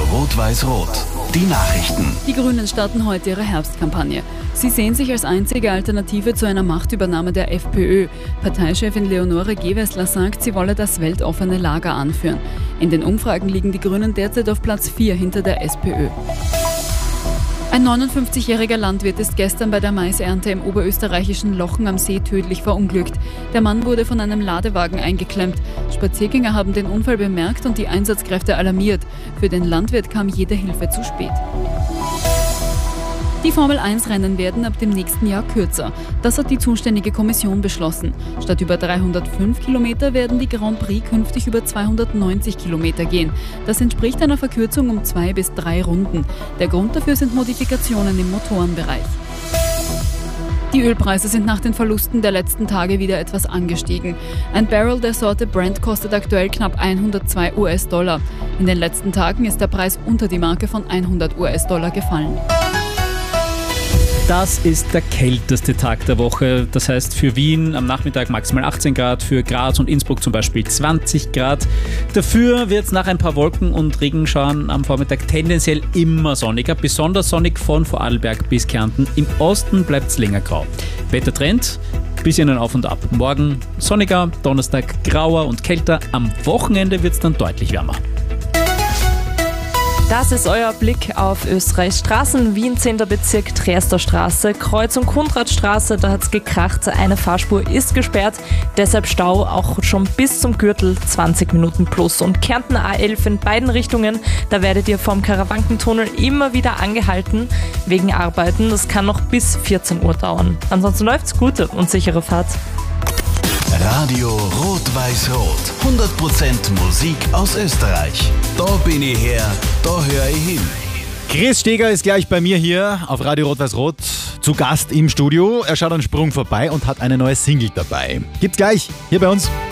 Rot-Weiß-Rot. Die Nachrichten. Die Grünen starten heute ihre Herbstkampagne. Sie sehen sich als einzige Alternative zu einer Machtübernahme der FPÖ. Parteichefin Leonore Gewessler sagt, sie wolle das weltoffene Lager anführen. In den Umfragen liegen die Grünen derzeit auf Platz 4 hinter der SPÖ. Ein 59-jähriger Landwirt ist gestern bei der Maisernte im oberösterreichischen Lochen am See tödlich verunglückt. Der Mann wurde von einem Ladewagen eingeklemmt. Spaziergänger haben den Unfall bemerkt und die Einsatzkräfte alarmiert. Für den Landwirt kam jede Hilfe zu spät. Die Formel-1-Rennen werden ab dem nächsten Jahr kürzer. Das hat die zuständige Kommission beschlossen. Statt über 305 Kilometer werden die Grand Prix künftig über 290 Kilometer gehen. Das entspricht einer Verkürzung um 2 bis 3 Runden. Der Grund dafür sind Modifikationen im Motorenbereich. Die Ölpreise sind nach den Verlusten der letzten Tage wieder etwas angestiegen. Ein Barrel der Sorte Brent kostet aktuell knapp 102 US-Dollar. In den letzten Tagen ist der Preis unter die Marke von 100 US-Dollar gefallen. Das ist der kälteste Tag der Woche. Das heißt für Wien am Nachmittag maximal 18 Grad, für Graz und Innsbruck zum Beispiel 20 Grad. Dafür wird es nach ein paar Wolken- und Regenschauern am Vormittag tendenziell immer sonniger, besonders sonnig von Vorarlberg bis Kärnten. Im Osten bleibt es länger grau. Wettertrend, bisschen ein Auf und Ab. Morgen sonniger, Donnerstag grauer und kälter. Am Wochenende wird es dann deutlich wärmer. Das ist euer Blick auf Österreichs Straßen. Wien 10. Bezirk, Triester Straße, Kreuz- und Kundratstraße, da hat's gekracht. Eine Fahrspur ist gesperrt, deshalb Stau auch schon bis zum Gürtel 20 Minuten plus. Und Kärnten A11 in beiden Richtungen, da werdet ihr vom Karawankentunnel immer wieder angehalten wegen Arbeiten. Das kann noch bis 14 Uhr dauern. Ansonsten läuft's, gute und sichere Fahrt. Radio Rot-Weiß-Rot. 100% Musik aus Österreich. Da bin ich her, da höre ich hin. Chris Steger ist gleich bei mir hier auf Radio Rot-Weiß-Rot zu Gast im Studio. Er schaut an Sprung vorbei und hat eine neue Single dabei. Gibt's gleich hier bei uns.